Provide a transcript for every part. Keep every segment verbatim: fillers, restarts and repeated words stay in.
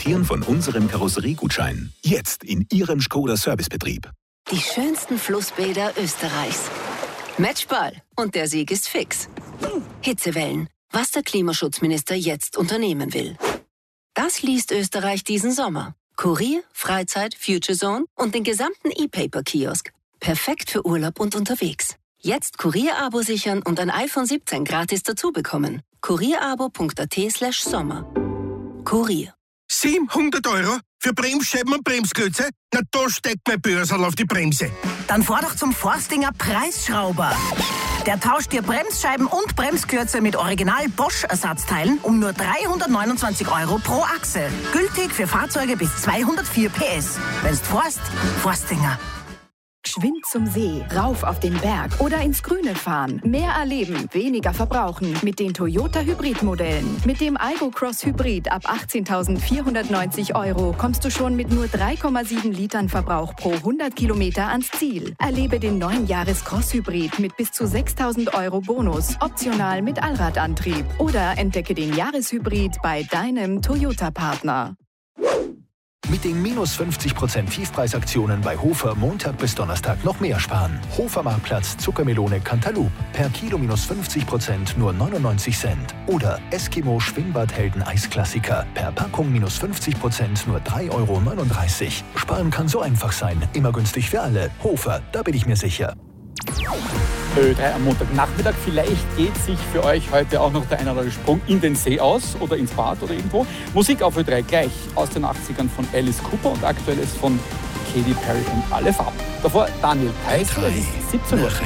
profitieren von unserem Karosseriegutschein. Jetzt in Ihrem Škoda Servicebetrieb. Die schönsten Flussbäder Österreichs. Matchball. Und der Sieg ist fix. Hitzewellen. Was der Klimaschutzminister jetzt unternehmen will. Das liest Österreich diesen Sommer. Kurier, Freizeit, Future Zone und den gesamten E-Paper-Kiosk. Perfekt für Urlaub und unterwegs. Jetzt Kurier-Abo sichern und ein iPhone siebzehn gratis dazu bekommen. kurierabo.at slash Sommer. Kurier. siebenhundert Euro für Bremsscheiben und Bremsklötze? Na, da steckt mein Börsal auf die Bremse. Dann fahr doch zum Forstinger Preisschrauber. Der tauscht dir Bremsscheiben und Bremsklötze mit Original Bosch-Ersatzteilen um nur dreihundertneunundzwanzig Euro pro Achse. Gültig für Fahrzeuge bis zweihundertvier P S. Wenn's forst, Forstinger. Geschwind zum See, rauf auf den Berg oder ins Grüne fahren. Mehr erleben, weniger verbrauchen mit den Toyota Hybrid-Modellen. Mit dem Aygo Cross Hybrid ab achtzehntausendvierhundertneunzig Euro kommst du schon mit nur drei Komma sieben Litern Verbrauch pro hundert Kilometer ans Ziel. Erlebe den neuen Jahres Cross Hybrid mit bis zu sechstausend Euro Bonus, optional mit Allradantrieb. Oder entdecke den Jahreshybrid bei deinem Toyota-Partner. Mit den minus fünfzig Prozent Tiefpreisaktionen bei Hofer Montag bis Donnerstag noch mehr sparen. Hofer Marktplatz Zuckermelone Cantaloupe. Per Kilo minus fünfzig Prozent nur neunundneunzig Cent. Oder Eskimo Schwimmbadhelden Eisklassiker. Per Packung minus fünfzig Prozent nur drei Euro neununddreißig. Sparen kann so einfach sein. Immer günstig für alle. Hofer, da bin ich mir sicher. Ö drei am Montagnachmittag. Vielleicht geht sich für euch heute auch noch der ein oder andere Sprung in den See aus oder ins Bad oder irgendwo. Musik auf Ö drei gleich aus den achtzigern von Alice Cooper und aktuell ist von Katy Perry und Alle Farben. Davor Daniel Theiss, es ist siebzehn Uhr.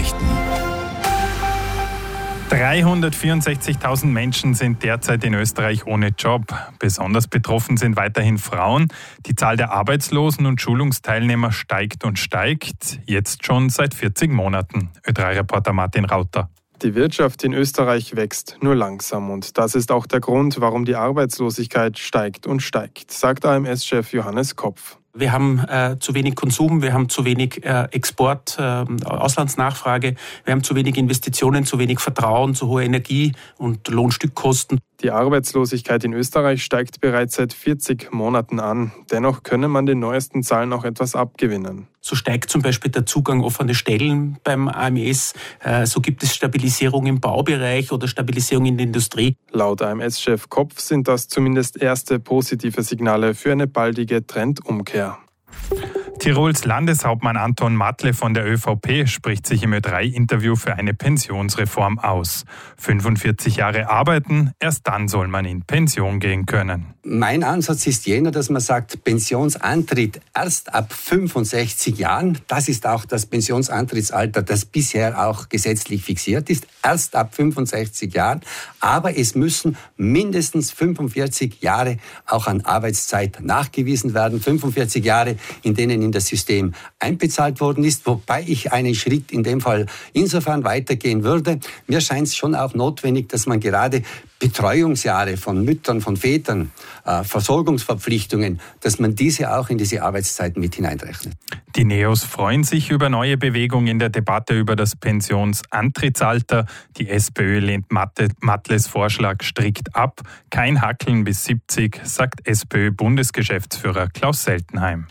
dreihundertvierundsechzigtausend Menschen sind derzeit in Österreich ohne Job. Besonders betroffen sind weiterhin Frauen. Die Zahl der Arbeitslosen und Schulungsteilnehmer steigt und steigt, jetzt schon seit vierzig Monaten. Ö drei Reporter Martin Rauter. Die Wirtschaft in Österreich wächst nur langsam und das ist auch der Grund, warum die Arbeitslosigkeit steigt und steigt, sagt A M S-Chef Johannes Kopf. Wir haben äh, zu wenig Konsum, wir haben zu wenig äh, Export, äh, Auslandsnachfrage, wir haben zu wenig Investitionen, zu wenig Vertrauen, zu hohe Energie- und Lohnstückkosten. Die Arbeitslosigkeit in Österreich steigt bereits seit vierzig Monaten an. Dennoch könne man den neuesten Zahlen auch etwas abgewinnen. So steigt zum Beispiel der Zugang offene Stellen beim A M S. Äh, so gibt es Stabilisierung im Baubereich oder Stabilisierung in der Industrie. Laut A M S-Chef Kopf sind das zumindest erste positive Signale für eine baldige Trendumkehr. Tirols Landeshauptmann Anton Matle von der ÖVP spricht sich im Ö drei Interview für eine Pensionsreform aus. fünfundvierzig Jahre arbeiten, erst dann soll man in Pension gehen können. Mein Ansatz ist jener, dass man sagt, Pensionsantritt erst ab fünfundsechzig Jahren. Das ist auch das Pensionsantrittsalter, das bisher auch gesetzlich fixiert ist. Erst ab fünfundsechzig Jahren. Aber es müssen mindestens fünfundvierzig Jahre auch an Arbeitszeit nachgewiesen werden. fünfundvierzig Jahre, in denen in das System einbezahlt worden ist. Wobei ich einen Schritt in dem Fall insofern weitergehen würde. Mir scheint es schon auch notwendig, dass man gerade Betreuungsjahre von Müttern, von Vätern, äh, Versorgungsverpflichtungen, dass man diese auch in diese Arbeitszeit mit hineinrechnet. Die Neos freuen sich über neue Bewegung in der Debatte über das Pensionsantrittsalter. Die SPÖ lehnt Matles Vorschlag strikt ab. Kein Hackeln bis siebzig, sagt SPÖ-Bundesgeschäftsführer Klaus Seltenheim.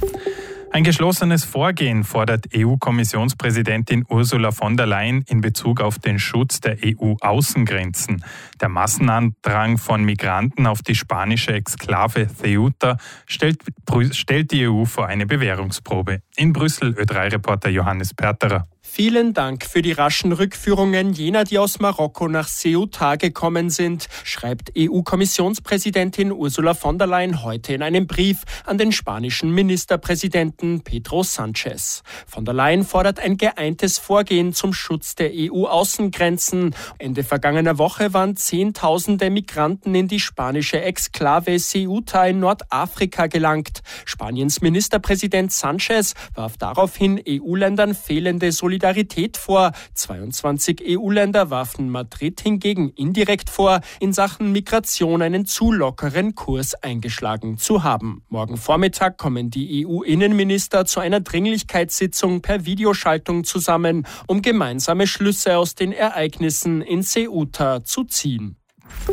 Ein geschlossenes Vorgehen fordert E U-Kommissionspräsidentin Ursula von der Leyen in Bezug auf den Schutz der E U-Außengrenzen. Der Massenandrang von Migranten auf die spanische Exklave Ceuta stellt, stellt die E U vor eine Bewährungsprobe. In Brüssel Ö drei Reporter Johannes Perterer. Vielen Dank für die raschen Rückführungen jener, die aus Marokko nach Ceuta gekommen sind, schreibt E U-Kommissionspräsidentin Ursula von der Leyen heute in einem Brief an den spanischen Ministerpräsidenten Pedro Sánchez. Von der Leyen fordert ein geeintes Vorgehen zum Schutz der E U-Außengrenzen. Ende vergangener Woche waren Zehntausende Migranten in die spanische Exklave Ceuta in Nordafrika gelangt. Spaniens Ministerpräsident Sánchez warf daraufhin E U-Ländern fehlende Solidarität Solidarität vor. zweiundzwanzig E U-Länder warfen Madrid hingegen indirekt vor, in Sachen Migration einen zu lockeren Kurs eingeschlagen zu haben. Morgen Vormittag kommen die E U-Innenminister zu einer Dringlichkeitssitzung per Videoschaltung zusammen, um gemeinsame Schlüsse aus den Ereignissen in Ceuta zu ziehen.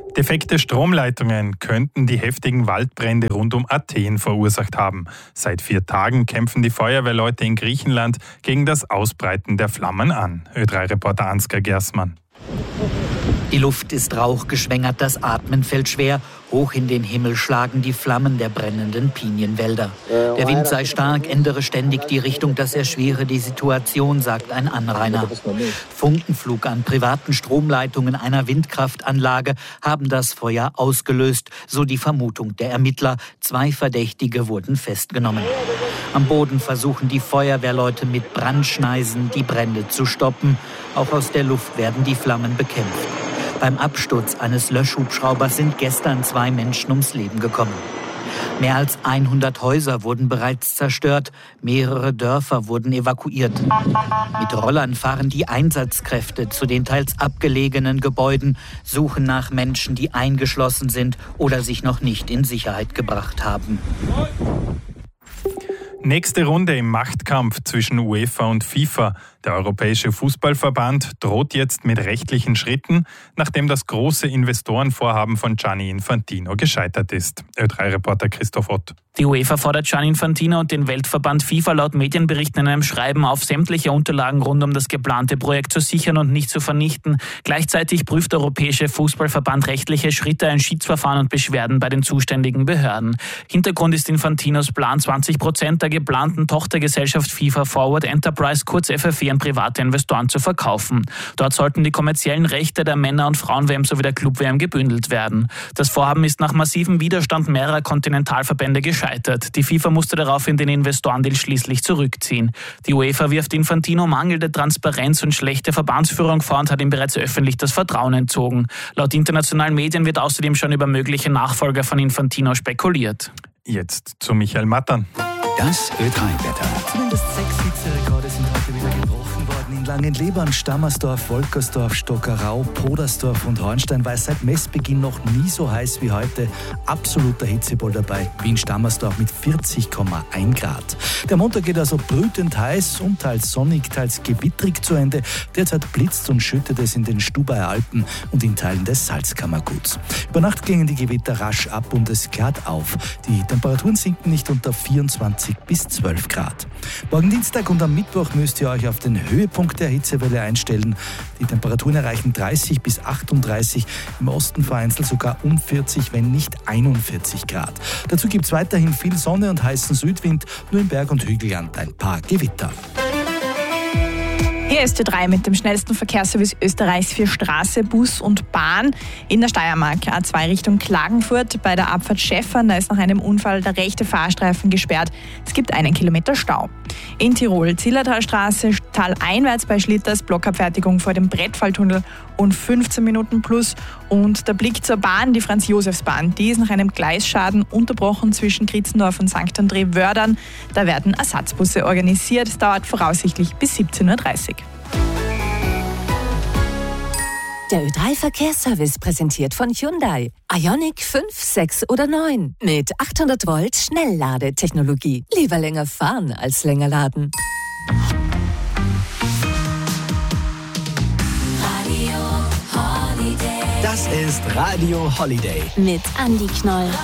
Defekte Stromleitungen könnten die heftigen Waldbrände rund um Athen verursacht haben. Seit vier Tagen kämpfen die Feuerwehrleute in Griechenland gegen das Ausbreiten der Flammen an. Ö drei Reporter Ansgar Gersmann. Die Luft ist rauchgeschwängert, das Atmen fällt schwer. Hoch in den Himmel schlagen die Flammen der brennenden Pinienwälder. Der Wind sei stark, ändere ständig die Richtung, das erschwere die Situation, sagt ein Anrainer. Funkenflug an privaten Stromleitungen einer Windkraftanlage haben das Feuer ausgelöst, so die Vermutung der Ermittler. Zwei Verdächtige wurden festgenommen. Am Boden versuchen die Feuerwehrleute mit Brandschneisen die Brände zu stoppen. Auch aus der Luft werden die Flammen bekämpft. Beim Absturz eines Löschhubschraubers sind gestern zwei Menschen ums Leben gekommen. Mehr als hundert Häuser wurden bereits zerstört, mehrere Dörfer wurden evakuiert. Mit Rollern fahren die Einsatzkräfte zu den teils abgelegenen Gebäuden, suchen nach Menschen, die eingeschlossen sind oder sich noch nicht in Sicherheit gebracht haben. Nächste Runde im Machtkampf zwischen UEFA und FIFA. Der Europäische Fußballverband droht jetzt mit rechtlichen Schritten, nachdem das große Investorenvorhaben von Gianni Infantino gescheitert ist. Ö drei Reporter Christoph Ott. Die UEFA fordert Gianni Infantino und den Weltverband FIFA laut Medienberichten in einem Schreiben auf, sämtliche Unterlagen rund um das geplante Projekt zu sichern und nicht zu vernichten. Gleichzeitig prüft der Europäische Fußballverband rechtliche Schritte, ein Schiedsverfahren und Beschwerden bei den zuständigen Behörden. Hintergrund ist Infantinos Plan, zwanzig Prozent der geplanten Tochtergesellschaft FIFA Forward Enterprise, kurz F F E, an private Investoren zu verkaufen. Dort sollten die kommerziellen Rechte der Männer- und Frauen-W M sowie der Club-W M gebündelt werden. Das Vorhaben ist nach massivem Widerstand mehrerer Kontinentalverbände gescheitert. Die FIFA musste daraufhin den Investorendeal schließlich zurückziehen. Die UEFA wirft Infantino mangelnde Transparenz und schlechte Verbandsführung vor und hat ihm bereits öffentlich das Vertrauen entzogen. Laut internationalen Medien wird außerdem schon über mögliche Nachfolger von Infantino spekuliert. Jetzt zu Michael Mattern. Das Ö drei Wetter. Zumindest sechs Hitzerekorde sind heute wieder gebrochen worden. In Langenlebern, Stammersdorf, Wolkersdorf, Stockerau, Podersdorf und Hornstein war es seit Messbeginn noch nie so heiß wie heute. Absoluter Hitzepol dabei, wie in Stammersdorf mit vierzig Komma eins Grad. Der Montag geht also brütend heiß und teils sonnig, teils gewittrig zu Ende. Derzeit blitzt und schüttet es in den Stubaier Alpen und in Teilen des Salzkammerguts. Über Nacht gingen die Gewitter rasch ab und es klart auf. Die Temperaturen sinken nicht unter vierundzwanzig bis zwölf Grad. Morgen Dienstag und am Mittwoch müsst ihr euch auf den Höhepunkt der Hitzewelle einstellen. Die Temperaturen erreichen dreißig bis achtunddreißig, im Osten vereinzelt sogar um vierzig, wenn nicht einundvierzig Grad. Dazu gibt es weiterhin viel Sonne und heißen Südwind, nur im Berg- und Hügelland ein paar Gewitter. Hier ist Ö drei mit dem schnellsten Verkehrsservice Österreichs für Straße, Bus und Bahn in der Steiermark. A zwei Richtung Klagenfurt bei der Abfahrt Schäffern. Da ist nach einem Unfall der rechte Fahrstreifen gesperrt. Es gibt einen Kilometer Stau. In Tirol, Zillertalstraße, taleinwärts bei Schlitters, Blockabfertigung vor dem Brettfalltunnel und fünfzehn Minuten plus. Und der Blick zur Bahn, die Franz-Josefs-Bahn. Die ist nach einem Gleisschaden unterbrochen zwischen Kritzendorf und Sankt André-Wördern. Da werden Ersatzbusse organisiert. Es dauert voraussichtlich bis siebzehn Uhr dreißig. Der Ö drei Verkehrsservice präsentiert von Hyundai. Ioniq fünf, sechs oder neun. Mit achthundert Volt Schnellladetechnologie. Lieber länger fahren als länger laden. Das ist Radio Holiday. Mit Andi Knoll.